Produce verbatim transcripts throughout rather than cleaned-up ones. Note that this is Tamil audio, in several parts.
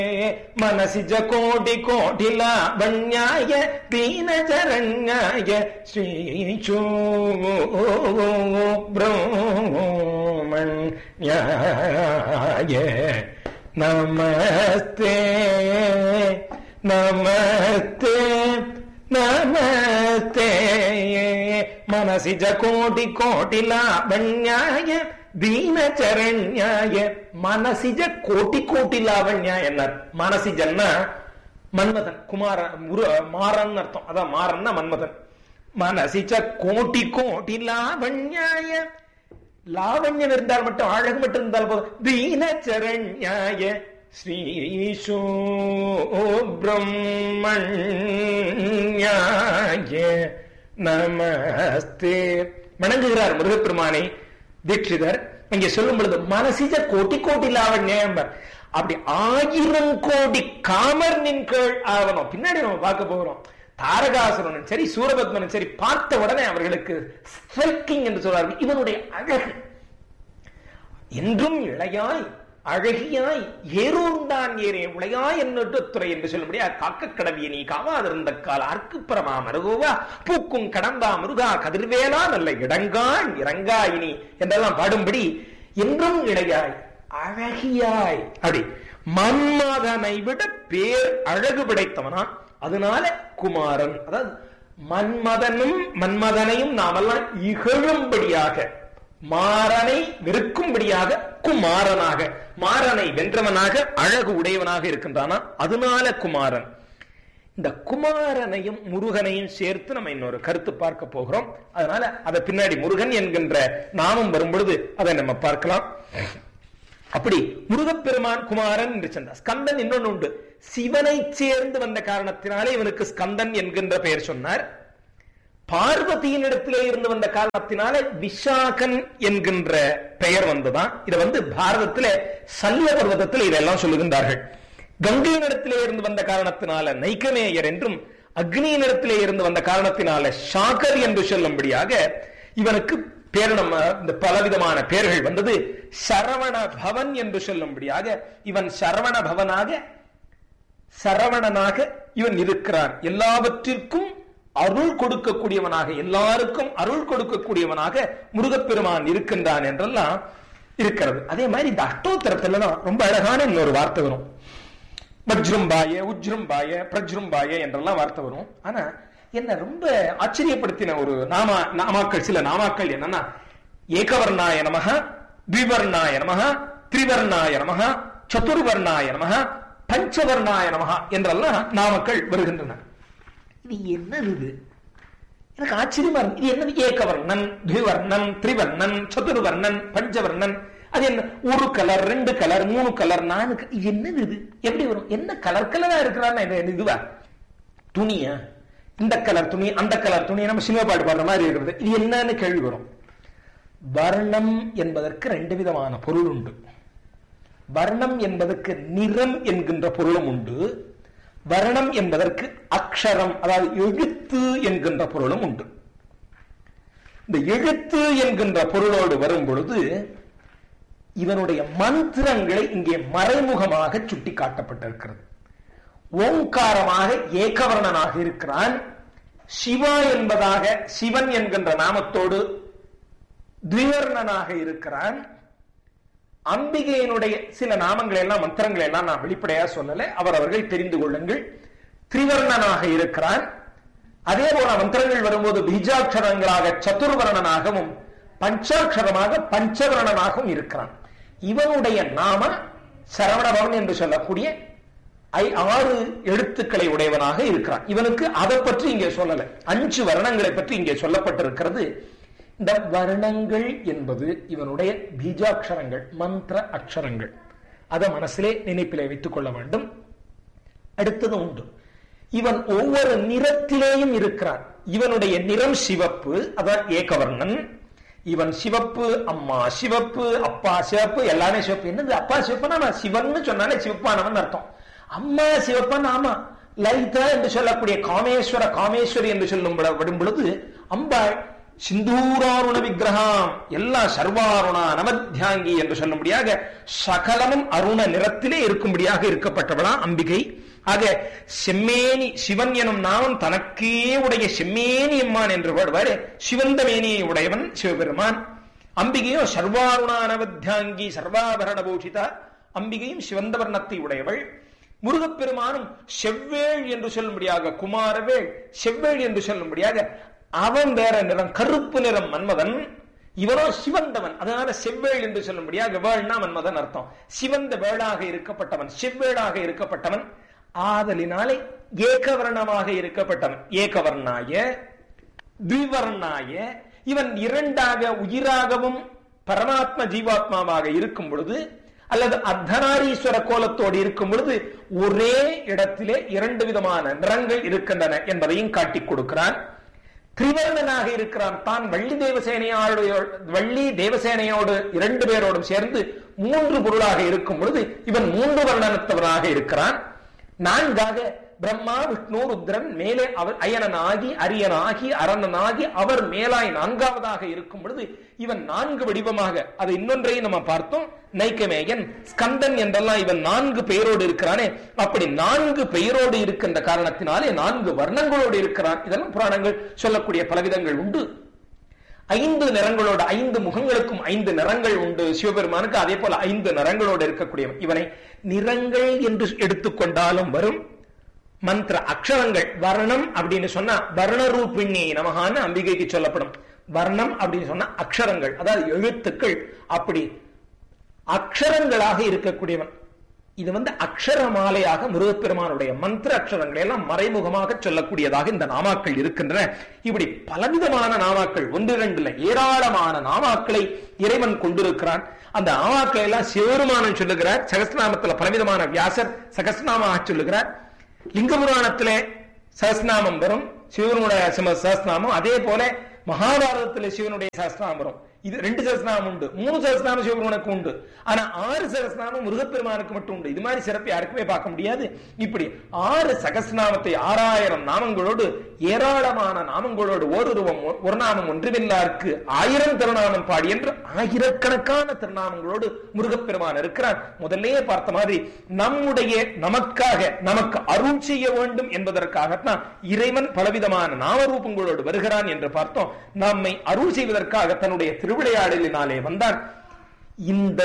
మనసిజ కోటి కోటి లావణ్యాయ దీనచరణ్యాయ శ్రీచూ బ్రహ్మణ్యాయ నమస్తే నమస్తే నమస్తే. మనసిజ కోటి కోటి లావణ్యాయ தீனச்சரண்யாய மனசிஜ கோட்டி கோட்டி லாவண்யாய. மனசிஜன்னா மன்மதன், குமார மாறன் அர்த்தம். அதான் மாறன்னா மன்மதன். மனசிஜ கோட்டி கோட்டி லாவண்யாய, லாவண்யம் இருந்தால் மட்டும், அழகு மட்டும் இருந்தால் போதும். தீனச்சரண்யாய ஸ்ரீசு பிரம்மண்யாய நமஸ்தே. வணங்குகிறார் முருகப்பெருமானை தீட்சிதர். இங்க சொல்லும் பொழுது மனசிஜ கோட்டி கோட்டி லாவண்யம், அப்படி ஆயிரம் கோடி காமர் நின் கேள் ஆவணும். பின்னாடி நம்ம பார்க்க போகிறோம். தாரகாசுரனும் சரி சூரபத்மனும் சரி பார்த்த உடனே அவர்களுக்கு ஸ்ட்ரைக்கிங் என்று சொல்றார்கள் இவனுடைய அழகு. என்றும் இளையாய் அழகியாய் ஏறோர்ந்தான் ஏறே உளையாய் என்னட்டு துறை என்று சொல்லும்படியா காக்க கடவிய நீ காவாதிருந்த கால அர்க்குப்புறமா மருகுவா பூக்கும் கடம்பா முருகா கதிர்வேலா நல்ல இடங்கான் இறங்காயினி என்றெல்லாம் பாடும்படி என்றும் இளையாய் அழகியாய் அப்படி மன்மதனை விட பேர் அழகு படைத்தவனா. அதனால குமாரன், அதாவது மன்மதனும் மன்மதனையும் நாமெல்லாம் இகழும்படியாக, மாறனை வெறுக்கும்படியாக குமாரனாக, மாறனை வென்றவனாக அழகு உடையவனாக இருக்கின்றானா, அதனால குமாரன். இந்த குமாரனையும் முருகனையும் சேர்த்து நம்ம இன்னொரு கருத்து பார்க்க போகிறோம். அதனால அதை பின்னாடி முருகன் என்கின்ற நாமம் வரும் பொழுது அதை நம்ம பார்க்கலாம். அப்படி முருகப்பெருமான் குமாரன் என்று சொன்னார். ஸ்கந்தன் இன்னொன்னு உண்டு. சிவனை சேர்ந்து வந்த காரணத்தினாலே இவனுக்கு ஸ்கந்தன் என்கின்ற பெயர் சொன்னார். பார்வதியின் இடத்திலே இருந்து வந்த காரணத்தினால விசாகன் என்கின்ற பெயர் வந்துதான். இதை வந்து பாரதத்தில சல்ல பர்வதத்தில் இதெல்லாம் சொல்லுகின்றார்கள். கங்கையின் இடத்திலே இருந்து வந்த காரணத்தினால நைக்கமேயர் என்றும், அக்னியின் இடத்திலே இருந்து வந்த காரணத்தினால ஷாகர் என்று சொல்லும்படியாக இவனுக்கு பேர் நம்ம இந்த பலவிதமான பெயர்கள் வந்தது. சரவண பவன் என்று சொல்லும்படியாக இவன் சரவண பவனாக சரவணனாக இவன் இருக்கிறான். எல்லாவற்றிற்கும் அருள் கொடுக்கக்கூடியவனாக, எல்லாருக்கும் அருள் கொடுக்கக்கூடியவனாக முருகப்பெருமான் இருக்கின்றான் என்றெல்லாம் இருக்கிறது. அதே மாதிரி இந்த அஷ்டோத்தரத்துல ரொம்ப அழகான இன்னொரு வார்த்தை வரும். வஜ்ரும்பாய உஜ்ரும்பாய பிரஜ்ரும்பாய என்றெல்லாம் வார்த்தை வரும். ஆனா என்ன ரொம்ப ஆச்சரியப்படுத்தின ஒரு நாம நாமாக்கள், சில நாமாக்கள் என்னன்னா ஏகவர்ணாய நமஹ, த்விவர்ணாய நமஹ, திரிவர்ணாய நமஹ, சதுர்வர்ணாய நமஹ, பஞ்சவர்ணாய நமஹ என்றெல்லாம் நாமக்கள் வருகின்றன. இது என்னது? எனக்கு ஆச்சரியமா இருக்கு. இது என்னது? ஏகவர்ணன், த்விவர்ணன், திரிவர்ணன், சதுர்வர்ணன், பஞ்சவர்ணன். அது என்ன? ஒரு கலர், ரெண்டு கலர், மூணு கலர், நாலு கலர். இது என்னது? இது எப்படி வரும்? என்ன கலர் கலரா இருக்கிறான்னு இதுவா? துணியா? இந்த கலர் துணி, அந்த கலர் துணி, நம்ம சினிமா பாட்டு பாடுற மாதிரி இருக்கிறது. இது என்னன்னு கேள்வி வரும். வர்ணம் என்பதற்கு ரெண்டு விதமான பொருள் உண்டு. வர்ணம் என்பதற்கு நிறம் என்கின்ற பொருளும் உண்டு. வர்ணம் என்பதற்கு அக்ஷரம், அதாவது எழுத்து என்கின்ற பொருளும் உண்டு. இந்த எழுத்து என்கின்ற பொருளோடு வரும் பொழுது இவனுடைய மந்திரங்களை இங்கே மறைமுகமாக சுட்டி காட்டப்பட்டிருக்கிறது. ஓங்காரமாக ஏகவர்ணனாக இருக்கிறான். சிவா என்பதாக சிவன் என்கின்ற நாமத்தோடு த்விவர்ணனாக இருக்கிறான். அம்பிகையினுடைய சில நாமங்களை எல்லாம், மந்திரங்களை எல்லாம் நான் வெளிப்படையா சொல்லல, அவர் அவர்கள் தெரிந்து கொள்ளுங்கள். திரிவர்ணனாக இருக்கிறான். அதே போல மந்திரங்கள் வரும்போது பீஜாட்சரங்களாக சதுர்வர்ணனாகவும் பஞ்சாட்சரமாக பஞ்சவர்ணனாகவும் இருக்கிறான். இவனுடைய நாம சரவணபவன் என்று சொல்லக்கூடிய ஆறு எழுத்துக்களை உடையவனாக இருக்கிறான். இவனுக்கு அதை பற்றி இங்கே சொல்லல, அஞ்சு வர்ணங்களை பற்றி இங்கே சொல்லப்பட்டிருக்கிறது. இந்த வர்ணங்கள் என்பது இவனுடைய பீஜாட்சரங்கள், மந்திர அக்ஷரங்கள். அதை மனசிலே நினைப்பிலே வைத்துக் கொள்ள வேண்டும். அடுத்தது உண்டு, இவன் ஒவ்வொரு நிறத்திலேயும் இருக்கிறான். இவனுடைய நிறம் சிவப்பு, அதான் ஏகவர்ணன். இவன் சிவப்பு, அம்மா சிவப்பு, அப்பா சிவப்பு, எல்லாமே சிவப்பு. என்னது அப்பா சிவப்புனா சிவன் சொன்னாலே சிவப்பானவன் அர்த்தம். அம்மா சிவப்பன், ஆமா லலிதா என்று சொல்லக்கூடிய காமேஸ்வர காமேஸ்வரி என்று சொல்லும் விடும் பொழுது அம்பாள் சிந்தூராருண விக்கிரகம் எல்லா சர்வாருணா நமத்யாங்கி என்று சொல்லும்படியாக சகலமும் அருண நிறத்திலே இருக்கும்படியாக இருக்கப்பட்டவளா அம்பிகை. ஆக செம்மேனி சிவன் எனும் நாமம் தனக்கே உடைய செம்மேனி அம்மான் என்று பாடுவாரு. சிவந்த மேனியை உடையவன் சிவபெருமான். அம்பிகையோ சர்வாருணா நவத்யாங்கி சர்வாபரண பூஷிதா. அம்பிகையும் சிவந்த வர்ணத்தை உடையவள். முருகப்பெருமானும் செவ்வேள் என்று சொல்லும்படியாக குமாரவேள் செவ்வேள் என்று சொல்லும்படியாக அவன் வேற நிறம் கருப்பு நிறம் மன்மதன், இவனோ சிவந்தவன். அதனால செவ்வேள் என்று சொல்லும்படியாக வேள்னா மன்மதன் அர்த்தம். சிவந்த வேளாக இருக்கப்பட்டவன் செவ்வேளாக இருக்கப்பட்டவன் ஆதலினாலே ஏகவர்ணமாக இருக்கப்பட்டவன். ஏகவர்ணாய திவர்ணாய இவன் இரண்டாக உயிராகவும் பரமாத்ம ஜீவாத்மாவாக இருக்கும் பொழுது அல்லது அர்த்தநாரீஸ்வர கோலத்தோடு இருக்கும் பொழுது ஒரே இடத்திலே இரண்டு விதமான நிறங்கள் இருக்கின்றன என்பதையும் காட்டிக் கொடுக்கிறான். திரிவர்ணனாக இருக்கிறான். தான் வள்ளி தேவசேனையோடு வள்ளி தேவசேனையோடு இரண்டு பேரோடும் சேர்ந்து மூன்று பொருளாக இருக்கும் பொழுது இவன் மூன்று வர்ணனத்தவனாக இருக்கிறான். நான்காக பிரம்மா விஷ்ணு ருத்ரன் மேலே அவர் அயனனாகி அரியனாகி அரணனாகி அவர் மேலாய் நான்காவதாக இருக்கும் பொழுது இவன் நான்கு வடிவமாக, அது இன்னொன்றையும் நம்ம பார்த்தோம், நைக்கமேயன் ஸ்கந்தன் என்றெல்லாம் இவன் நான்கு பெயரோடு இருக்கிறானே, அப்படி நான்கு பெயரோடு இருக்கின்ற காரணத்தினாலே நான்கு வர்ணங்களோடு இருக்கிறான். இதெல்லாம் புராணங்கள் சொல்லக்கூடிய பலவிதங்கள் உண்டு. ஐந்து நிறங்களோடு ஐந்து முகங்களுக்கும் ஐந்து நிறங்கள் உண்டு சிவபெருமானுக்கு. அதே போல ஐந்து நிறங்களோடு இருக்கக்கூடியவன். இவனை நிறங்கள் என்று எடுத்துக்கொண்டாலும் வரும். மந்திர அக்ஷரங்கள் வர்ணம் அப்படின்னு சொன்னா வர்ணரூபிணி நமகான்னு அம்பிகைக்கு சொல்லப்படும். வர்ணம் அப்படின்னு சொன்னா அக்ஷரங்கள், அதாவது எழுத்துக்கள். அப்படி அக்ஷரங்களாக இருக்கக்கூடியவன். இது வந்து அக்ஷர மாலையாக முருகப்பெருமானுடைய மந்திர அக்ஷரங்களை எல்லாம் மறைமுகமாக சொல்லக்கூடியதாக இந்த நாமாக்கள் இருக்கின்றன. இப்படி பலவிதமான நாமாக்கள், ஒன்று இரண்டு இல்ல, ஏராளமான நாமாக்களை இறைவன் கொண்டிருக்கிறான். அந்த நாமாக்களை எல்லாம் சிவபெருமானன் சொல்லுகிறார். சகஸ்ரநாமத்தில் பலவிதமான வியாசர் சகஸ்ரநாமாக சொல்லுகிறார். லிங்க புராணத்திலே சகஸ்ரநாமம் வரும், சிவனுடைய சகஸ்ரநாமம். அதே போல மகாபாரதத்திலே சிவனுடைய சகஸ்ரநாமம் வரும். இது ரெண்டு சகஸ்ரநாமம் உண்டு. மூணு சகஸ்ரநாமம் சிவபெருமானுக்கு உண்டு. ஆனா ஆறு சகஸ்ரநாமம் முருகப்பெருமானுக்கு மட்டும் உண்டு. இது மாதிரி சிறப்பு யாருக்குமே பார்க்க முடியாது. இப்படி ஆறு சகஸ்ரநாமத்தை ஆறாயிரம் நாமங்களோடு ஏராளமான நாமங்களோடு ஓருருவம் ஒரு நாமம் ஒன்றுமில்லாருக்கு ஆயிரம் திருநாமம் பாடி என்று ஆயிரக்கணக்கான திருநாமங்களோடு முருகப்பெருமான் இருக்கிறான். முதல்லே பார்த்த மாதிரி நம்முடைய நமக்காக நமக்கு அருள் செய்ய வேண்டும் என்பதற்காகத்தான் இறைவன் பலவிதமான நாமரூபங்களோடு வருகிறான் என்று பார்த்தோம். நம்மை அருள் செய்வதற்காக தன்னுடைய திருவிளையாடலினாலே வந்தான். இந்த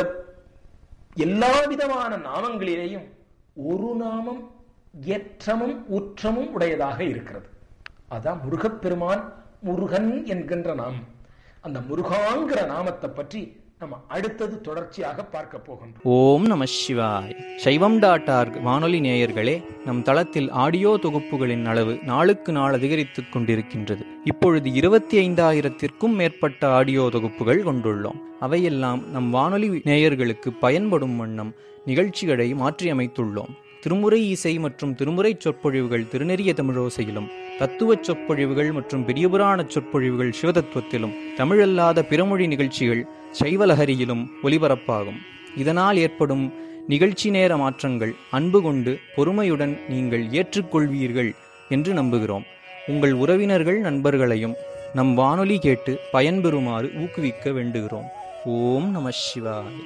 எல்லா விதமான நாமங்களிலேயும் ஒரு நாமம் ஏற்றமும் ஊற்றமும் உடையதாக இருக்கிறது. அதான் முருகப்பெருமான் முருகன் என்கின்ற நாமம். அந்த முருகாங்கிற நாமத்தை பற்றி நம்ம அடுத்தது தொடர்ச்சியாக பார்க்க போகின்றோம். ஓம் நம சிவாய். சைவம் டாட் ஆர்க் வானொலி நேயர்களே, நம் தளத்தில் ஆடியோ தொகுப்புகளின் அளவு நாளுக்கு நாள் அதிகரித்துக் கொண்டிருக்கின்றது. இப்பொழுது இருபத்தி ஐந்தாயிரத்திற்கும் மேற்பட்ட ஆடியோ தொகுப்புகள் கொண்டுள்ளோம். அவையெல்லாம் நம் வானொலி நேயர்களுக்கு பயன்படும் வண்ணம் நிகழ்ச்சிகளை மாற்றியமைத்துள்ளோம். திருமுறை இசை மற்றும் திருமுறை சொற்பொழிவுகள் திருநெறிய தமிழோசையிலும், தத்துவச் சொற்பொழிவுகள் மற்றும் பெரியபுராண சொற்பொழிவுகள் சிவதத்துவத்திலும், தமிழல்லாத பிறமொழி நிகழ்ச்சிகள் சைவலஹரியிலும் ஒலிபரப்பாகும். இதனால் ஏற்படும் நிகழ்ச்சி நேர மாற்றங்கள் அன்பு கொண்டு பொறுமையுடன் நீங்கள் ஏற்றுக்கொள்வீர்கள் என்று நம்புகிறோம். உங்கள் உறவினர்கள் நண்பர்களையும் நம் வானொலி கேட்டு பயன்பெறுமாறு ஊக்குவிக்க வேண்டுகிறோம். ஓம் நம சிவாய்.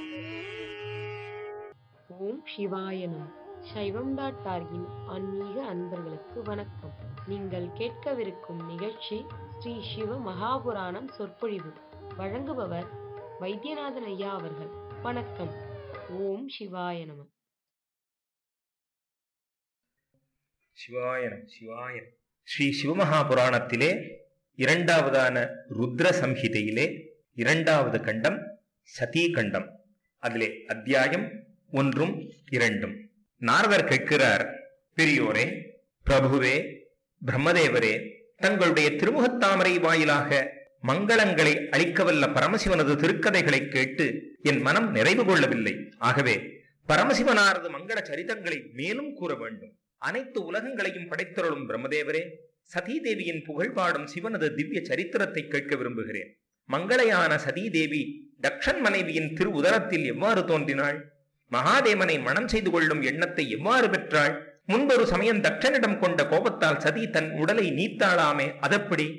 ஓம் சிவாய நம. சைவம் டாட் ஆர்கின் ஆன்மீக அன்பர்களுக்கு வணக்கம். நீங்கள் கேட்கவிருக்கும் நிகழ்ச்சி ஸ்ரீ சிவ மகாபுராணம் சொற்பொழிவு. வழங்குபவர் வைத்தியநாதன் ஐயா அவர்கள். வணக்கம். ஓம் சிவாய நம. சிவாய நம. சிவாய நம. ஸ்ரீ சிவமகாபுராணத்திலே இரண்டாவதான ருத்ர சம்ஹிதையிலே இரண்டாவது கண்டம் சதீ கண்டம். அதிலே அத்தியாயம் ஒன்றும் இரண்டும். நாரதர் கேட்கிறார், பெரியோரே, பிரபுவே, பிரம்மதேவரே, தங்களுடைய திருமுகத்தாமரை வாயிலாக மங்களங்களை அளிக்கவல்ல பரமசிவனது திருக்கதைகளை கேட்டு என் மனம் நிறைவு கொள்ளவில்லை. ஆகவே பரமசிவனாரது மங்கள சரிதங்களை மேலும் கூற வேண்டும். அனைத்து உலகங்களையும் படைத்தருளும் பிரம்மதேவரே, சதீதேவியின் புகழ் பாடும் சிவனது திவ்ய சரித்திரத்தை கேட்க விரும்புகிறேன். மங்களையான சதீதேவி தக்ஷன் மனைவியின் திரு உதரத்தில் எவ்வாறு தோன்றினாள்? மகாதேவனை மனம் செய்து கொள்ளும் எண்ணத்தை எவ்வாறு பெற்றாள்? முன்பொரு சமயம் தக்ஷனிடம் கொண்ட கோபத்தால் சதி தன் உடலை நீத்தாளாமே, அதப்படி?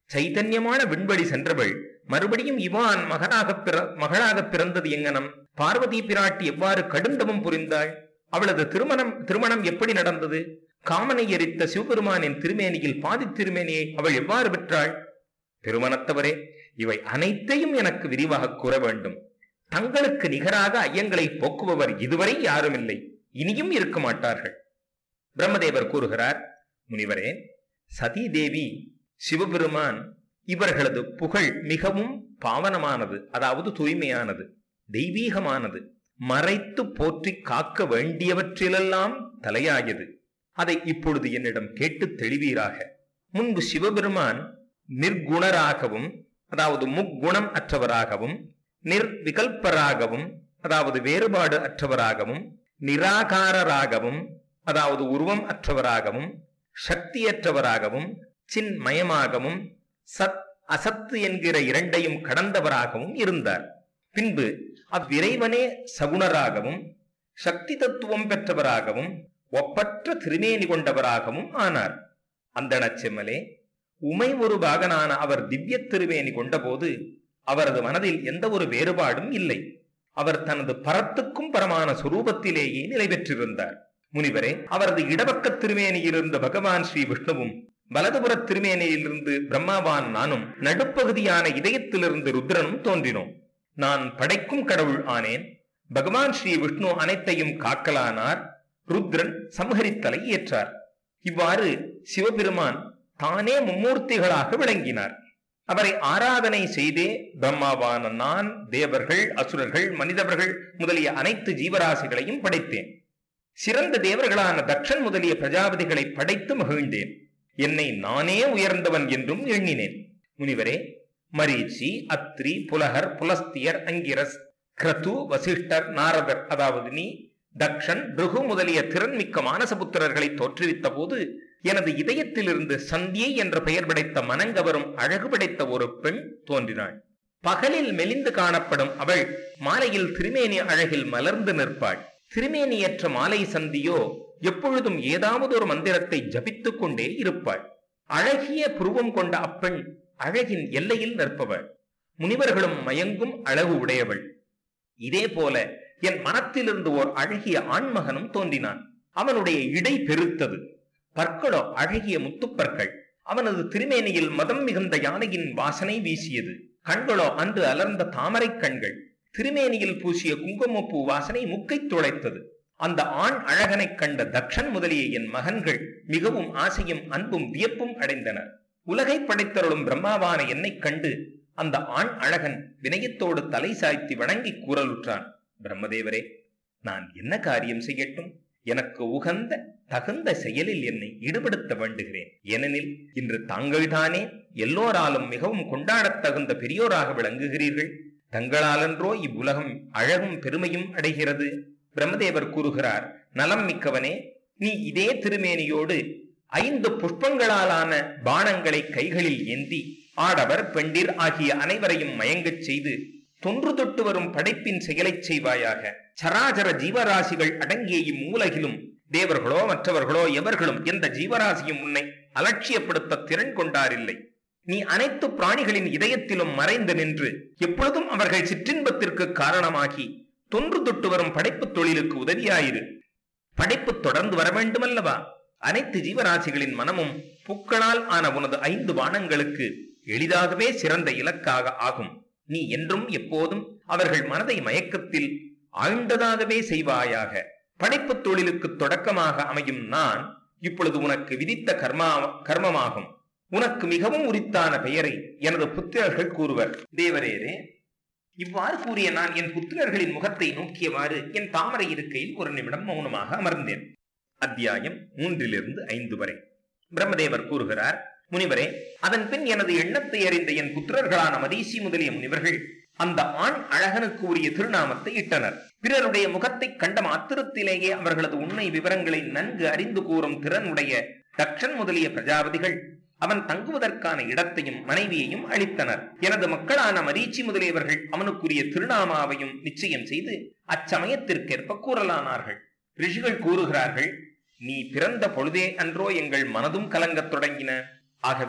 சைதன்யமான விண்வெளி சென்றவள் மறுபடியும் இவான் மகனாக பிற மகளாக பிறந்தது எங்கனம்? பார்வதி பிராட்டி எவ்வாறு கடுந்தவம் புரிந்தாள்? அவளது திருமணம் திருமணம் எப்படி நடந்தது? காமனை எரித்த சிவபெருமானின் திருமேனியில் பாதி திருமேனியை அவள் எவ்வாறு பெற்றாள்? திருமணத்தவரே, இவை அனைத்தையும் எனக்கு விரிவாக கூற வேண்டும். தங்களுக்கு நிகராக ஐயங்களை போக்குபவர் இதுவரை யாரும் இல்லை, இனியும் இருக்க மாட்டார்கள். பிரம்மதேவர் கூறுகிறார், முனிவரே, சதி தேவி, சிவபெருமான் இவர்களது புகழ் மிகவும் பாவனமானது, அதாவது தூய்மையானது, தெய்வீகமானது, மறைத்து போற்றி காக்க வேண்டியவற்றிலெல்லாம் தலையாயது. அதை இப்பொழுது என்னிடம் கேட்டு தெளிவீராக. முன்பு சிவபெருமான் நிர்குணராகவும், அதாவது முக்குணம் அற்றவராகவும், நிர்விகல்பராகவும், அதாவது வேறுபாடு அற்றவராகவும், நிராகாரராகவும், அதாவது உருவம் அற்றவராகவும், சக்தியற்றவராகவும், சின்மயமாகவும், சத் அசத்து என்கிற இரண்டையும் கடந்தவராகவும் இருந்தார். பின்பு அவ்விறைவனே சகுணராகவும் சக்தி தத்துவம் பெற்றவராகவும் ஒப்பற்ற திருமேனி கொண்டவராகவும் ஆனார். அந்தணச் செம்மலே, உமை ஒரு பாகனான அவர் திவ்ய திருமேனி கொண்டபோது அவரது மனதில் எந்த ஒரு வேறுபாடும் இல்லை. அவர் தனது பரத்துக்கும் பரமான சுரூபத்திலேயே நிலை பெற்றிருந்தார். முனிவரே, அவரது இடப்பக்க திருமேனியிலிருந்த பகவான் ஸ்ரீ விஷ்ணுவும், வலதுபுற திருமேனியிலிருந்து பிரம்மாவான் நானும், நடுப்பகுதியான இதயத்திலிருந்து ருத்ரனும் தோன்றினோம். நான் படைக்கும் கடவுள் ஆனேன். பகவான் ஸ்ரீ விஷ்ணு அனைத்தையும் காக்கலானார். ருத்ரன் சம்ஹரித்தலை ஏற்றார். இவ்வாறு சிவபெருமான் தானே மும்மூர்த்திகளாக விளங்கினார். அவரை ஆராதனை செய்தே பிரம்மாவான நான் தேவர்கள், அசுரர்கள், மனிதர்கள் முதலிய அனைத்து ஜீவராசிகளையும் படைத்தேன். சிறந்த தேவர்களான தக்ஷன் முதலிய பிரஜாபதிகளை படைத்து மகிழ்ந்தேன். என்னை நானே உயர்ந்தவன் என்றும் எண்ணினேன். முனிவரே, மரீச்சி, அத்ரி, புலகர், புலஸ்தியர், அங்கிரஸ், கிரது, வசிஷ்டர், நாரதர், அதாவது நீ, தக்ஷன், பிருகு முதலிய திறன்மிக்க மானசபுத்திரர்களை தோற்றுவித்த போது எனது இதயத்திலிருந்து சந்தியை என்ற பெயர் படைத்த மனங்கவரும் அழகு படைத்த ஒரு பெண் தோன்றினாள். பகலில் மெலிந்து காணப்படும் அவள் மாலையில் திருமேனி அழகில் மலர்ந்து நிற்பாள். திருமேனியற்ற மாலை சந்தியோ எப்பொழுதும் ஏதாவது ஒரு மந்திரத்தை ஜபித்துக் கொண்டே இருப்பாள். அழகிய புருவம் கொண்ட அப்பெண் அழகின் எல்லையில் நிற்பவள். முனிவர்களும் மயங்கும் அழகு உடையவள். இதே போல என் மனத்திலிருந்து ஓர் அழகிய ஆண்மகனும் தோன்றினான். அவனுடைய இடை பெருத்தது, பற்களோ அழகிய முத்துப்பற்கள். அவனது திருமேனியில் மதம் மிகுந்த யானையின் வாசனை வீசியது. கண்களோ அன்று அலர்ந்த தாமரை கண்கள். திருமேனியில் பூசிய குங்குமப்பூ வாசனை முக்கை துளைத்தது. அந்த ஆண் அழகனை கண்ட தக்ஷன் முதலிய என் மகன்கள் மிகவும் ஆசையும் அன்பும் வியப்பும் அடைந்தனர். உலகை படைத்தருளும் பிரம்மாவான என்னை கண்டு அந்த ஆண் அழகன் வினயத்தோடு தலை சாய்த்தி வணங்கி கூறலுற்றான். பிரம்மதேவரே, நான் என்ன காரியம் செய்யட்டும்? எனக்கு உகந்த தகுந்த செயலில் என்னை ஈடுபடுத்த வேண்டுகிறேன். ஏனெனில் இன்று தாங்கள்தானே எல்லோராலும் மிகவும் கொண்டாடத் தகுந்த பெரியோராக விளங்குகிறீர்கள். தங்களாலன்றோ இவ்வுலகம் அழகும் பெருமையும் அடைகிறது. பிரம்மதேவர் கூறுகிறார், நலம் மிக்கவனே, நீ இதே திருமேனியோடு ஐந்து புஷ்பங்களாலான பானங்களை கைகளில் ஏந்தி ஆடவர் பெண்டிர் ஆகிய அனைவரையும் மயங்கச் செய்து தொன்று தொட்டு வரும் படைப்பின் செயலை செய்வாயாக. சராசர ஜீவராசிகள் அடங்கிய இம்மூலகிலும் தேவர்களோ மற்றவர்களோ எவர்களும் எந்த ஜீவராசியும் உன்னை அலட்சியப்படுத்த திறன் கொண்டாரில்லை. நீ அனைத்து பிராணிகளின் இதயத்திலும் மறைந்து நின்று எப்பொழுதும் அவர்கள் சிற்றின்பத்திற்கு காரணமாகி தொன்று தொட்டு வரும் படைப்பு தொழிலுக்கு உதவியாயிரு. படைப்பு தொடர்ந்து வர வேண்டுமல்லவா? அனைத்து ஜீவராசிகளின் மனமும் பூக்களால் ஆன உனது ஐந்து வானங்களுக்கு எளிதாகவே சிறந்த இலக்காக ஆகும். நீ என்றும் எப்போதும் அவர்கள் மனதை மயக்கத்தில் ஆழ்ந்ததாகவே செய்வாயாக. படைப்பு தொழிலுக்கு தொடக்கமாக அமையும் நான் இப்பொழுது உனக்கு விதித்த கர்மா கர்மமாகும். உனக்கு மிகவும் உரித்தான பெயரை எனது புத்திரர்கள் கூறுவர். தேவரேரே, இவ்வாறு கூறிய நான் என் புத்திரர்களின் முகத்தை நோக்கியவாறு என் தாமரை இருக்கையில் ஒரு நிமிடம் மௌனமாக அமர்ந்தேன். அத்தியாயம் மூன்றிலிருந்து ஐந்து வரை. பிரம்மதேவர் கூறுகிறார், முனிவரே, அதன் பின் எனது எண்ணத்தை அறிந்த என் புத்திரர்களான மதீசி முதலிய முனிவர்கள் அந்த ஆண் அழகனுக்கு உரிய திருநாமத்தை இட்டனர். பிறருடைய முகத்தை கண்ட மாத்திரத்திலேயே அவர்களது உண்மை விவரங்களை நன்கு அறிந்து கூறும் திறனுடைய தக்ஷன் முதலிய பிரஜாபதிகள் அவன் தங்குவதற்கான இடத்தையும் மனைவியையும் அளித்தனர். எனது மக்களான மரீச்சி முதலியவர்கள் அவனுக்குரிய திருநாமாவையும் நிச்சயம் செய்து அச்சமயத்திற்கேற்ப கூறலானார்கள். ரிஷிகள் கூறுகிறார்கள், நீ பிறந்த பொழுதே அன்றோ எங்கள் மனதும் கலங்கத் தொடங்கின. ஆகவே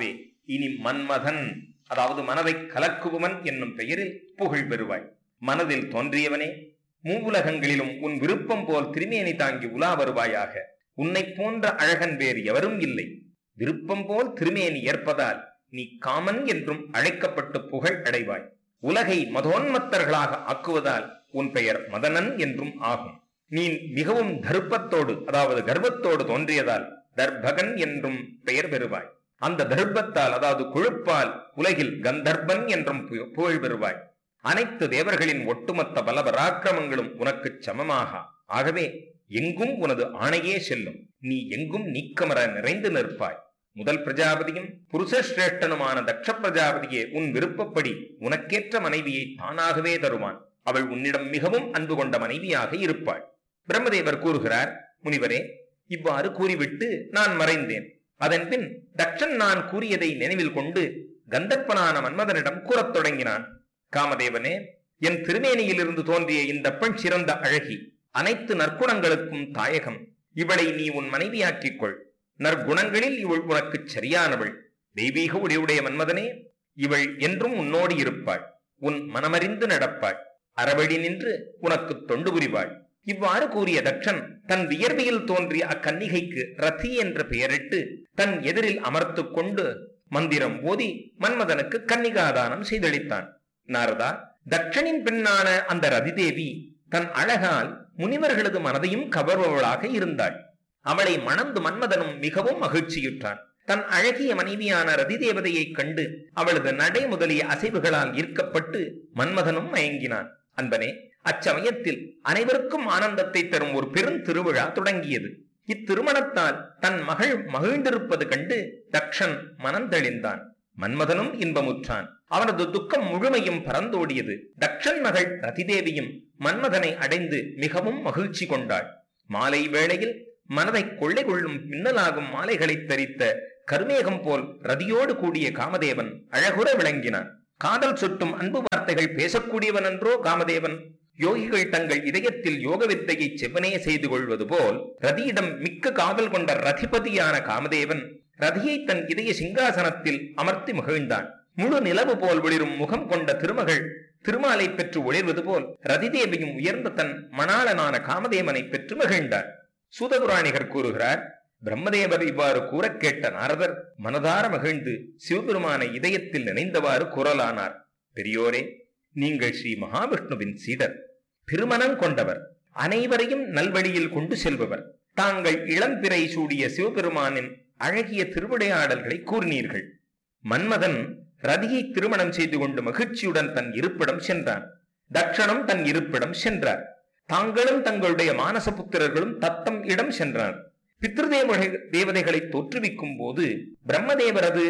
இனி மன்மதன், அதாவது மனதை கலக்குபவன் என்னும் பெயரில் புகழ் பெறுவாய். மனதில் தோன்றியவனே, மூவுலகங்களிலும் உன் விருப்பம் போல் திருமேனி தாங்கி உலா வருவாயாக. உன்னை போன்ற அழகன் வேறு எவரும் இல்லை. விருப்பம் போல் திருமேனி ஏற்பதால் நீ காமன் என்றும் அழைக்கப்பட்டு புகழ் அடைவாய். உலகை மதோன்மத்தர்களாக ஆக்குவதால் உன் பெயர் மதனன் என்றும் ஆகும். நீ மிகவும் தர்ப்பத்தோடு, அதாவது கர்வத்தோடு தோன்றியதால் தர்பகன் என்றும் பெயர் பெறுவாய். அந்த தர்ப்பத்தால், அதாவது கொழுப்பால் உலகில் கந்தர்பன் என்றும் புகழ் பெறுவாய். அனைத்து தேவர்களின் ஒட்டுமொத்த பலபராக்கிரமங்களும் உனக்கு சமமாக. ஆகவே எங்கும் உனது ஆணையே செல்லும். நீ எங்கும் நீக்கமர நிறைந்து நிற்பாய். முதல் பிரஜாபதியும் புருஷஸ்ரேஷ்டனுமான தக்ஷ பிரஜாபதியே உன் விருப்பப்படி உனக்கேற்ற மனைவியை தானாகவே தருவான். அவள் உன்னிடம் மிகவும் அன்பு கொண்ட மனைவியாக இருப்பாள். பிரம்மதேவர் கூறுகிறார், முனிவரே, இவ்வாறு கூறிவிட்டு நான் மறைந்தேன். அதன் பின் தக்ஷன் நான் கூறியதை நினைவில் கொண்டு கந்தர்ப்பனான மன்மதனிடம் கூறத் தொடங்கினான். காமதேவனே, என் திருமேனியிலிருந்து தோன்றிய இந்த பெண் சிறந்த அழகி, அனைத்து நற்குணங்களுக்கும் தாயகம். இவளை நீ உன் மனைவியாக்கிக் கொள். நற்குணங்களில் இவள் உனக்கு சரியானவள். தெய்வீக உடையுடைய மன்மதனே, இவள் என்றும் உன்னோடு இருப்பாள். உன் மனமறிந்து நடப்பாள். அறவழி நின்று உனக்கு தொண்டு புரிவாள். இவ்வாறு கூறிய தக்ஷன் தன் வியர்வையில் தோன்றிய அக்கன்னிகைக்கு ரதி என்ற பெயரிட்டு தன் எதிரில் அமர்த்து கொண்டு மந்திரம் ஓதி மன்மதனுக்கு கன்னிகாதானம் செய்தளித்தான். நாரதா, தக்ஷனின் பெண்ணான அந்த ரதிதேவி தன் அழகால் முனிவர்களது மனதையும் கவர்பவளாக இருந்தாள். அவளை மணந்து மன்மதனும் மிகவும் மகிழ்ச்சியுற்றான். தன் அழகிய மனைவியான ரதிதேவதையை கண்டு அவளது நடை முதலிய அசைவுகளால் ஈர்க்கப்பட்டு மன்மதனும் மயங்கினான். அன்பனே, அச்சமயத்தில் அனைவருக்கும் ஆனந்தத்தை தரும் ஒரு பெரும் திருவிழா தொடங்கியது. இத்திருமணத்தால் தன் மகள் மகிழ்ந்திருப்பது கண்டு தக்ஷன் மனந்தெளிந்தான். மன்மதனும் இன்பமுற்றான். அவனது துக்கம் முழுமையும் பறந்தோடியது. தக்ஷன் மகள் ரதிதேவியும் மன்மதனை அடைந்து மிகவும் மகிழ்ச்சி கொண்டாள். மாலை வேளையில் மனதை கொள்ளை கொள்ளும் பின்னலாகும் மாலைகளை தரித்த கருமேகம் போல் ரதியோடு கூடிய காமதேவன் அழகுற விளங்கினான். காதல் சொட்டும் அன்பு வார்த்தைகள் பேசக்கூடியவன் என்றோ காமதேவன். யோகிகள் தங்கள் இதயத்தில் யோக வித்தையை செவ்வனே செய்து கொள்வது போல் ரதியிடம் மிக்க காதல் கொண்ட ரதிபதியான காமதேவன் ரதியை தன் இதய சிங்காசனத்தில் அமர்த்தி மகிழ்ந்தான். முழு நிலவு போல் ஒளிரும் முகம் கொண்ட திருமகள் திருமாலை பெற்று ஒளிர்வது போல் ரதிதேவியும் உயர்ந்த தன் மணாளனான காமதேவனை பெற்று மகிழ்ந்தார். சூதபுராணிகர் கூறுகிறார், பிரம்மதேவர் இவ்வாறு கூற கேட்ட நாரதர் மனதார மகிழ்ந்து சிவபெருமானை இதயத்தில் நினைந்தவாறு குரலானார். பெரியோரே, நீங்கள் ஸ்ரீ மகாவிஷ்ணுவின் சீடர், பெருமனம் கொண்டவர், அனைவரையும் நல்வழியில் கொண்டு செல்பவர். தாங்கள் இளம்பிறை சூடிய சிவபெருமானின் அழகிய திருவிளையாடல்களை கூறினீர்கள். மன்மதன் ரதியை திருமணம் செய்து கொண்டு மகிழ்ச்சியுடன் தன் இருப்பிடம் சென்றான். தக்ஷனும் தன் இருப்பிடம் சென்றார். தாங்களும் தங்களுடைய மானச புத்திரர்களும் தத்தம் இடம் சென்றார். பித்ருதேவ தேவதைகளை தோற்றுவிக்கும் போது பிரம்மதேவரது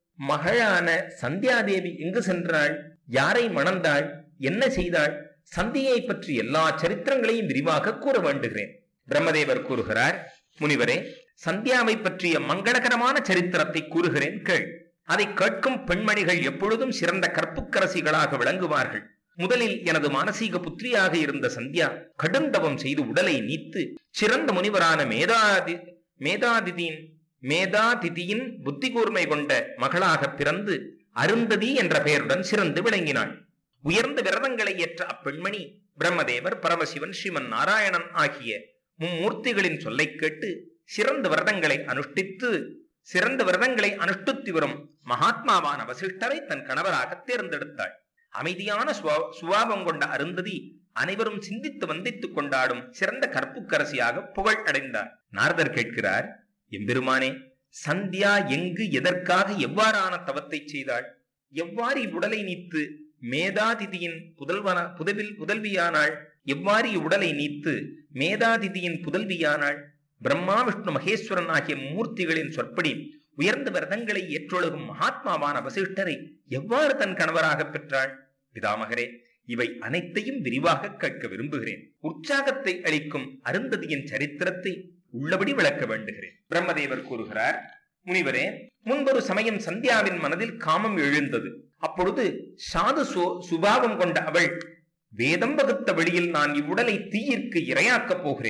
மகளான சந்தியாதேவி எங்கு சென்றாள், யாரை மணந்தாள், என்ன செய்தாள், சந்தியை பற்றி எல்லா சரித்திரங்களையும் விரிவாக கூற வேண்டுகிறேன். பிரம்மதேவர் கூறுகிறார், முனிவரே, சந்தியாவை பற்றிய மங்களகரமான சரித்திரத்தை கூறுகிறேன் கேள். அதை கேட்கும் பெண்மணிகள் எப்பொழுதும் சிறந்த கற்புக்கரசிகளாக விளங்குவார்கள். முதலில் எனது மானசீக புத்திரியாக இருந்த சந்தியா கடுந்தவம் செய்து உடலை நீத்து சிறந்த முனிவரான மேதாதி மேதாதிதியின் மேதாதிதியின் புத்தி கூர்மை கொண்ட மகளாக பிறந்து அருந்ததி என்ற பெயருடன் சிறந்து விளங்கினாள். உயர்ந்த விரதங்களை ஏற்ற அப்பெண்மணி பிரம்மதேவர், பரமசிவன், ஸ்ரீமன் நாராயணன் ஆகிய மும்மூர்த்திகளின் சொல்லை கேட்டு சிறந்த விரதங்களை அனுஷ்டித்து சிறந்த விரதங்களை அனுஷ்டித்து வரும் மகாத்மாவான வசிஷ்டரை தன் கணவராக தேர்ந்தெடுத்தாள். அமைதியான சுபாவம் கொண்ட அருந்ததி அனைவரும் சிந்தித்து வந்தித்துக் கொண்டாடும் சிறந்த கற்புக்கரசியாக புகழ் அடைந்தார். நாரதர் கேட்கிறார், எம்பெருமானே, சந்தியா எங்கு, எதற்காக, எவ்வாறான தவத்தை செய்தாள்? எவ்வாறு இவ்வுடலை நீத்து மேதாதிதியின் புதல்வன புதவில் புதல்வியானாள்? எவ்வாறு இவ்வுடலை நீத்து மேதாதிதியின் புதல்வியானாள்? பிரம்மா, விஷ்ணு, மகேஸ்வரன் ஆகிய மூர்த்திகளின் சொற்படி உயர்ந்த விரதங்களை ஏற்றொழுகும் மகாத்மாவான வசிஷ்டரை எவ்வாறு தன் கணவராக பெற்றாள்? பிதாமகரே, இவை அனைத்தையும் விரிவாக கேட்க விரும்புகிறேன். உற்சாகத்தை அளிக்கும் அருந்ததியின் சரித்திரத்தை உள்ளபடி விளக்க வேண்டுகிறேன். பிரம்மதேவர் கூறுகிறார், முனிவரே, முன்பொரு சமயம் சந்தியாவின் மனதில் காமம் எழுந்தது. அப்பொழுது சாது சுபாவம் கொண்ட அவள் வேதம் வகுத்த வழியில் நான் இவ்வுடலை தீயிற்கு இரையாக்கப் போகிறேன்.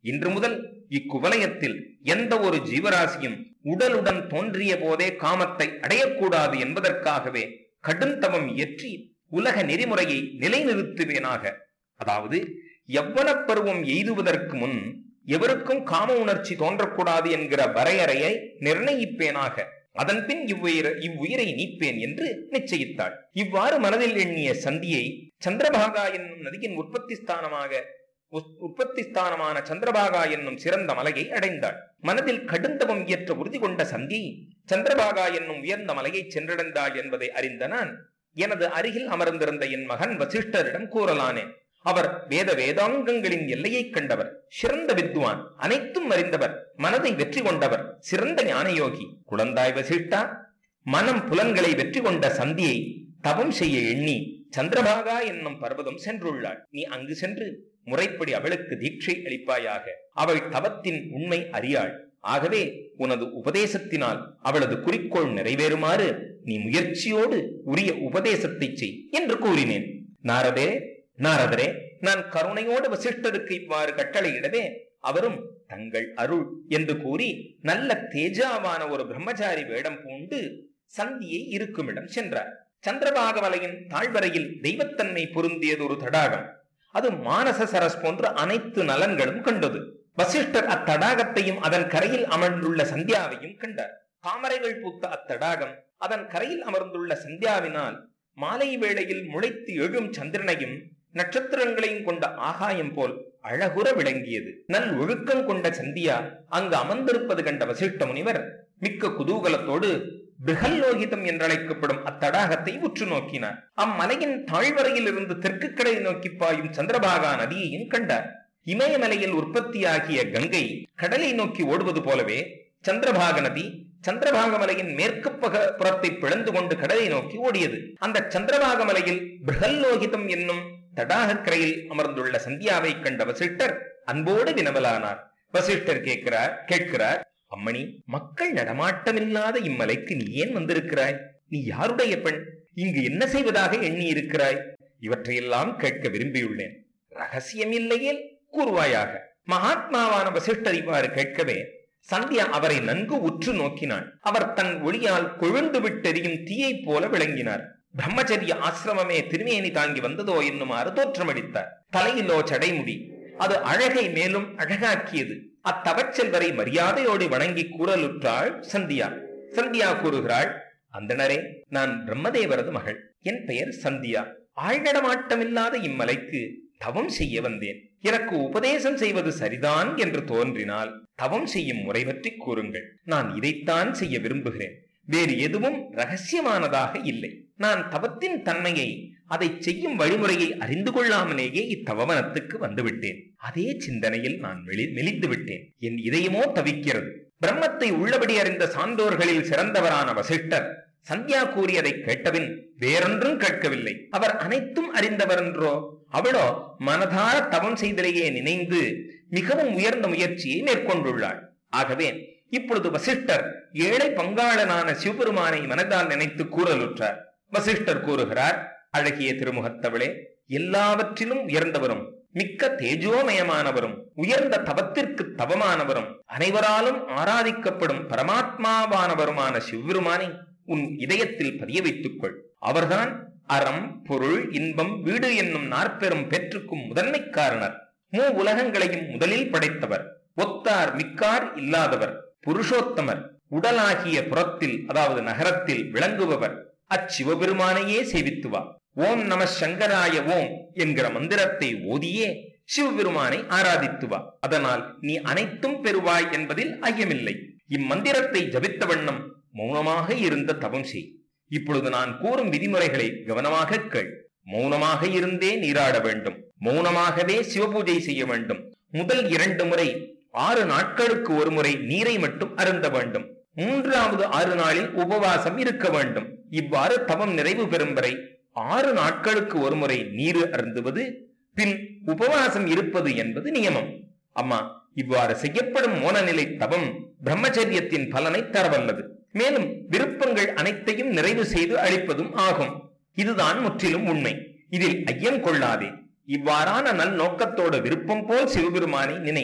இன்று முதல் இக்குவலயத்தில் எந்த ஒரு ஜீவராசியும் உடலுடன் தோன்றிய போதே காமத்தை அடையக்கூடாது என்பதற்காகவே கடும் தவம் இயற்றி உலக நெறிமுறையை நிலைநிறுத்துவேனாக. அதாவது யவ்வன பருவம் எய்துவதற்கு முன் எவருக்கும் காம உணர்ச்சி தோன்றக்கூடாது என்கிற வரையறையை நிர்ணயிப்பேனாக. அதன் பின் இவ்வுயிர இவ்வுயிரை நீப்பேன் என்று நிச்சயித்தாள். இவ்வாறு மனதில் எண்ணிய சந்தியை சந்திரபாகா என்னும் நதியின் உற்பத்தி ஸ்தானமாக உற்பத்தி ஸ்தானமான சந்திரபாகா என்னும் சிறந்த மலையை அடைந்தாள். மனதில் கடுந்தவம் இயற்ற உறுதி கொண்ட சந்தி சந்திரபாகா என்னும் உயர்ந்த மலையை சென்றடைந்தாள் என்பதை அறிந்த நான் எனது அருகில் அமர்ந்திருந்த என் மகன் வசிஷ்டரிடம் கூறலானேன். அவர் வேத வேதாங்கங்களின் எல்லையை கண்டவர், சிறந்த வித்வான், அனைத்தும் அறிந்தவர், மனதை வெற்றி கொண்டவர், சிறந்த ஞானயோகி. குழந்தாய் வசிஷ்டா, மனம் புலன்களை வெற்றி கொண்ட சந்தியை தவம் செய்ய எண்ணி சந்திரபாகா என்னும் பர்வதம் சென்றுள்ளாள். நீ அங்கு சென்று முறைப்படி அவளுக்கு தீட்சை அளிப்பாயாக. அவள் தவத்தின் உண்மை அறியாள். ஆகவே உனது உபதேசத்தினால் அவளது குறிக்கோள் நிறைவேறுமாறு நீ முயற்சியோடு உரிய உபதேசத்தை செய் என்று கூறினேன். நாரதே நாரதரே, நான் கருணையோடு வசிஷ்டருக்கு இவ்வாறு கட்டளையிடவே அவரும் தங்கள் அருள் என்று கூறி நல்ல தேஜாவான ஒரு பிரம்மச்சாரி வேடம் பூண்டு சந்தியை இருக்குமிடம் சென்றார். சந்திரபாகவலையின் தாழ்வரையில் தெய்வத்தன்மை பொருந்தியது ஒரு தடாகம். அது மானச சரஸ் போன்ற அனைத்து நலன்களும் கண்டது. வசிஷ்டர் அத்தடாகத்தையும் அதன் கரையில் அமர்ந்துள்ள சந்தியாவையும் கண்டார். தாமரைகள் பூத்த அத்தடாகம் அதன் கரையில் அமர்ந்துள்ள சந்தியாவினால் மாலை வேளையில் முளைத்து எழும் சந்திரனையும் நட்சத்திரங்களையும் கொண்ட ஆகாயம் போல் அழகுற விளங்கியது. நல் ஒழுக்கம் கொண்ட சந்தியா அங்கு அமர்ந்திருப்பது கண்ட வசிஷ்ட முனிவர் மிக்க குதூகலத்தோடு பிருகல்லோகிதம் என்றழைக்கப்படும் அத்தடாகத்தை உற்று நோக்கினார். அம்மலையின் தாழ்வரையில் இருந்து தெற்கு கடை நோக்கி பாயும் சந்திரபாகா நதியையும் கண்டார். இமயமலையில் உற்பத்தியாகிய கங்கை கடலை நோக்கி ஓடுவது போலவே சந்திரபாக நதி சந்திரபாக மலையின் மேற்கு பக புறத்தை பிளந்து கொண்டு கடலை நோக்கி ஓடியது. அந்த சந்திரபாக மலையில் பிருகல்லோகிதம் என்னும் தடாக கரையில் அமர்ந்துள்ள சந்தியாவை கண்ட வசிஷ்டர் அன்போடு வினவலானார். வசிஷ்டர் கேட்கிறார் கேட்கிறார் அம்மணி, மக்கள் நடமாட்டமில்லாத இம்மலைக்கு நீ ஏன் வந்திருக்கிறாய்? நீ யாருடைய பெண்? இங்கு என்ன செய்வதாக எண்ணி இருக்கிறாய்? இவற்றையெல்லாம் கேட்க விரும்பியுள்ளேன். ரகசியம் இல்லையேல் கூறுவாயாக. மகாத்மாவான வசிஷ்டர் இவ்வாறு கேட்கவே சந்தியா அவரை நன்கு உற்று நோக்கினாள். அவர் தன் ஒளியால் கொழுந்து விட்டெறியும் தீயை போல விளங்கினார். பிரம்மச்சரிய ஆசிரமமே திருமேனி தாங்கி வந்ததோ என்னுமாறு தோற்றமளித்தார். தலையிலோ சடைமுடி, அது அழகை மேலும் அழகாக்கியது. அத்தவச்செல்வரை மரியாதையோடு வணங்கி கூறலுற்றாள் சந்தியா. சந்தியா கூறுகிறாள், அந்தணரே, நான் பிரம்மதேவரது மகள். என் பெயர் சந்தியா. ஆழ்நடமாட்டமில்லாத இம்மலைக்கு தவம் செய்ய வந்தேன். எனக்கு உபதேசம் செய்வது சரிதான் என்று தோன்றினால் தவம் செய்யும் முறை பற்றி கூறுங்கள். நான் இதைத்தான் செய்ய விரும்புகிறேன். வேறு எதுவும் ரகசியமானதாக இல்லை. நான் தவத்தின் தன்மையை, அதை செய்யும் வழிமுறையை அறிந்து கொள்ளாமலேயே இத்தவவனத்துக்கு வந்துவிட்டேன். அதே சிந்தனையில் நான் மெலிந்து விட்டேன். என் இதயமோ தவிக்கிறது. பிரம்மத்தை உள்ளபடி அறிந்த சான்றோர்களில் சிறந்தவரான வசிஷ்டர் சந்தியா கூறியதை கேட்டபின் வேறொன்றும் கேட்கவில்லை. அவர் அனைத்தும் அறிந்தவர் என்றோ, அவளோ மனதார தவம் செய்தலையே நினைந்து மிகவும் உயர்ந்த முயற்சியை மேற்கொண்டுள்ளாள். ஆகவே இப்பொழுது வசிஷ்டர் ஏழை பங்காளனான சிவபெருமானை மனதால் நினைத்து கூறலுற்றார். வசிஷ்டர் கூறுகிறார், அழகிய திருமுகத்தவளே, எல்லாவற்றிலும் உயர்ந்தவரும் மிக்க தேஜோமயமானவரும் உயர்ந்த தவத்திற்கு தவமானவரும் அனைவராலும் ஆராதிக்கப்படும் பரமாத்மாவானவருமான சிவபெருமானை உன் இதயத்தில் பதிய வைத்துக் கொள். அவர்தான் அறம், பொருள், இன்பம், வீடு என்னும் நாற்பெரும் பெற்றுக்கும் முதன்மை காரணர். மூ உலகங்களையும் முதலில் படைத்தவர். ஒத்தார் மிக்கார் இல்லாதவர். புருஷோத்தமர். உடலாகிய புறத்தில், அதாவது நகரத்தில் விளங்குபவர். அச்சிவபெருமானையே சேவித்துவா. ஓம் நம சங்கராய ஓம் என்கிற மந்திரத்தை ஓதியே சிவபெருமானை ஆராதித்துவா. அதனால் நீ அனைத்தும் பெறுவாய் என்பதில் ஐயமில்லை. இம்மந்திரத்தை ஜபித்த வண்ணம் மௌனமாக இருந்த தவம் செய். இப்பொழுது நான் கூறும் விதிமுறைகளை கவனமாக கேள். மௌனமாக இருந்தே நீராட வேண்டும். மௌனமாகவே சிவபூஜை செய்ய வேண்டும். முதல் இரண்டு முறை ஆறு நாட்களுக்கு ஒரு முறை நீரை மட்டும் அருந்த வேண்டும். மூன்றாவது ஆறு நாளில் உபவாசம் இருக்க வேண்டும். இவ்வாறு தவம் நிறைவு பெறும் வரை ஆறு நாட்களுக்கு ஒரு முறை நீர் அருந்துவது, பின் உபவாசம் இருப்பது என்பது நியமம். அம்மா, இவ்வாறு செய்யப்படும் மோனநிலை தவம் பிரம்மச்சரியத்தின் பலனை தரவல்லது. மேலும் விருப்பங்கள் அனைத்தையும் நிறைவு செய்து அளிப்பதும் ஆகும். இதுதான் முற்றிலும் உண்மை. இதில் ஐயம் கொள்ளாதே. இவ்வாறான நல் நோக்கத்தோடு விருப்பம் போல் சிவபெருமானை நினை.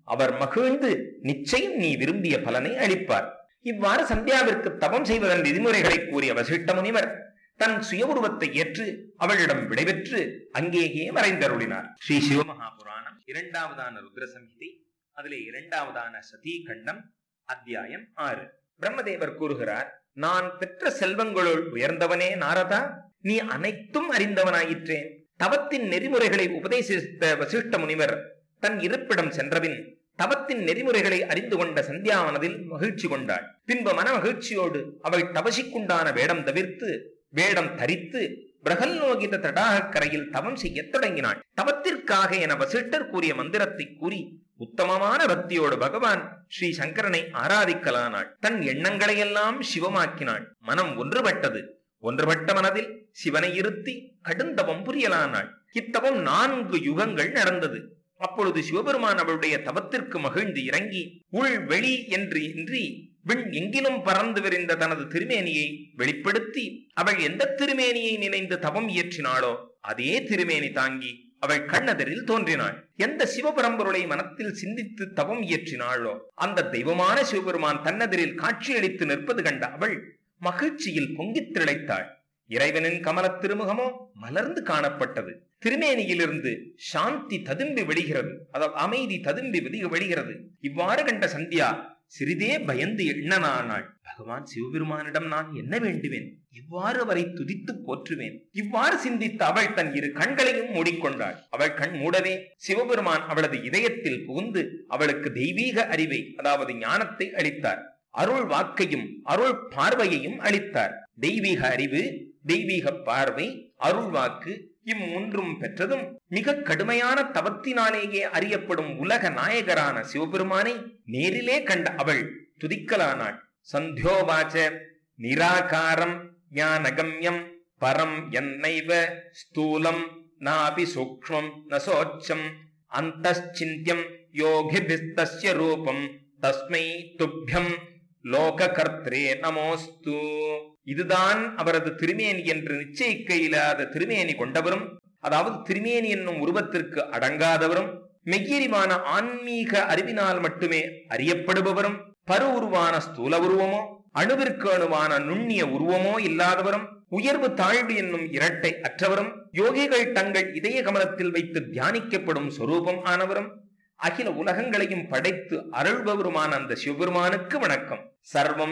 அவர் மகிழ்ந்து நிச்சயம் நீ விரும்பிய பலனை அளிப்பார். இவ்வாறு சந்தியாவிற்கு தவம் செய்வதன் விதிமுறைகளை கூறிய வசிஷ்ட முனிவர் தன் சுய உருவத்தை ஏற்று அவளிடம் விடைபெற்று அங்கேயே மறைந்தருளினார். ஸ்ரீ சிவமகாபுராணம் இரண்டாவதான ருத்ர சம்ஹிதை, அதிலே இரண்டாவதான சதீ கண்டம், அத்தியாயம் ஆறு. பிரம்மதேவர் கூறுகிறார், நான் பெற்ற செல்வங்களுள் உயர்ந்தவனே நாரதா, நீ அனைத்தும் அறிந்தவனாயிற்றேன். தவத்தின் நெறிமுறைகளை உபதேசித்த வசிஷ்ட முனிவர் தன் இருப்பிடம் சென்றபின் தவத்தின் நெறிமுறைகளை அறிந்து கொண்ட சந்தியாவனதில் மகிழ்ச்சி கொண்டாள். பின்பு மன மகிழ்ச்சியோடு அவள் தவசிக்குண்டான வேடம் தவிர்த்து வேடம் தரித்து பிரகல்நோகித தடாக கரையில் தவம் செய்ய தொடங்கினாள். தவத்திற்காக என வசிஷ்டர் கூறிய மந்திரத்தை கூறி உத்தமமான பக்தியோடு பகவான் ஸ்ரீ சங்கரனை ஆராதிக்கலானாள். தன் எண்ணங்களையெல்லாம் சிவமாக்கினாள். மனம் ஒன்றுபட்டது. ஒன்றுபட்ட மனதில் சிவனை இருத்தி கடுந்தவம் புரியலானாள். இத்தவம் நான்கு யுகங்கள் நடந்தது. அப்பொழுது சிவபெருமான் அவளுடைய தவத்திற்கு மகிழ்ந்து இறங்கி உள் வெளி என்று இன்றி விண் எங்கிலும் பறந்து விரிந்த தனது திருமேனியை வெளிப்படுத்தி அவள் எந்த திருமேனியை நினைந்து தவம் இயற்றினாளோ அதே திருமேனி தாங்கி அவள் கண்ணெதிரில் தோன்றினாள். எந்த சிவபரம்பொருளை மனத்தில் சிந்தித்து தவம் இயற்றினாளோ அந்த தெய்வமான சிவபெருமான் தன்னெதிரில் காட்சியளித்து நிற்பது கண்ட அவள் மகிழ்ச்சியில் பொங்கித் திளைத்தாள். இறைவனின் கமல திருமுகமோ மலர்ந்து காணப்பட்டது. திருமேனியிலிருந்து சாந்தி ததும்பி வெளிகிறது, அதாவது அமைதி ததும்பி வெளிகிறது. இவ்வாறு கண்ட சந்தியா சிறிதே பயந்து எண்ணனானாள். பகவான் சிவபெருமானிடம் நான் என்ன வேண்டுவேன், இவ்வாறு அவரை துதித்து போற்றுவேன். இவ்வாறு சிந்தித்த அவள் தன் இரு கண்களையும் மூடிக்கொண்டாள். அவள் கண் மூடவே சிவபெருமான் அவளது இதயத்தில் புகுந்து அவளுக்கு தெய்வீக அறிவை, அதாவது ஞானத்தை அளித்தார். அருள் வாக்கையும் அருள் பார்வையையும் அளித்தார். தெய்வீக அறிவு, தெய்வீக பார்வை, அருள் வாக்கு இம்மூன்றும் பெற்றதும் மிக கடுமையான தவத்தினாலேயே அறியப்படும் உலக நாயகரான சிவபெருமானை நேரிலே கண்ட அவள் துதிக்கலானாள். சந்தியோவாச்ச நிராகாரம் ஞானகம்யம் பரம் என்னைவ ஸ்தூலம் நாபி சூக்ஷ்மம் நசோச்சம் அந்தச்சிந்தியம் யோகிபிஸ்தஸ்ய ரூபம் தஸ்மை துப்யம் லோககர்த்ரே நமோஸ்து. இதுதான் அவரது திருமேனி என்று நிச்சயிக்க இல்லாத திருமேனி கொண்டவரும், அதாவது திருமேனி என்னும் உருவத்திற்கு அடங்காதவரும், மெய்யறிவான ஆன்மீக அறிவினால் மட்டுமே அறியப்படுபவரும், பரு உருவான ஸ்தூல உருவமோ அணுவிற்கு அணுவான நுண்ணிய உருவமோ இல்லாதவரும், உயர்வு தாழ்வு என்னும் இரட்டை அற்றவரும், யோகிகள் தங்கள் இதய கமலத்தில் வைத்து தியானிக்கப்படும் சொரூபம் ஆனவரும், அகில உலகங்களையும் படைத்து அருள்பவருமான அந்த சிவபெருமானுக்கு வணக்கம். சர்வம்